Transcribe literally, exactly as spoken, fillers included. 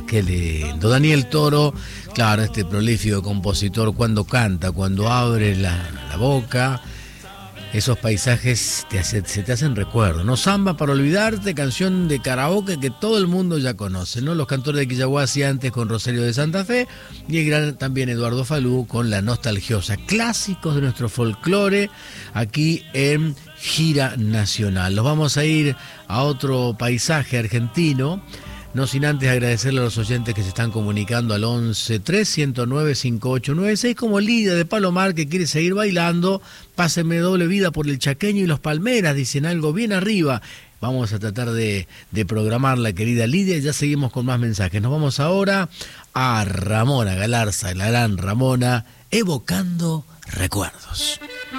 qué lindo. Daniel Toro, claro, este prolífico compositor, cuando canta, cuando abre la, la boca, esos paisajes te hace, se te hacen recuerdo, ¿no? Samba para olvidarte, canción de karaoke que todo el mundo ya conoce, ¿no? Los cantores de Quillahuasi antes con Rosario de Santa Fe y el gran también Eduardo Falú con La Nostalgiosa. Clásicos de nuestro folclore aquí en Gira Nacional. Nos vamos a ir a otro paisaje argentino, no sin antes agradecerle a los oyentes que se están comunicando al once tres ciento nueve cincuenta y ocho noventa y seis, como Lidia de Palomar, que quiere seguir bailando. Pásenme doble vida por el Chaqueño y los Palmeras, dicen algo bien arriba. Vamos a tratar de, de programar, la querida Lidia, y ya seguimos con más mensajes. Nos vamos ahora a Ramona Galarza, la gran Ramona, evocando recuerdos.